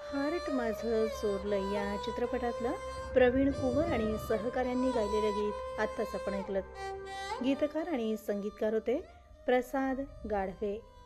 Heart माझं चोरलं या चित्रपटातलं प्रवीण कुवर आणि सहकाऱ्यांनी गायलेलं गीत आत्ताच आपण ऐकलं. गीतकार आणि संगीतकार होते प्रसाद गाढवे.